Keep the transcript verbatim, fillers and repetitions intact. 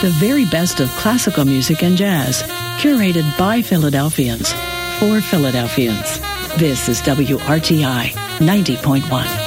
The very best of classical music and jazz, curated by Philadelphians, for Philadelphians. This is W R T I ninety point one.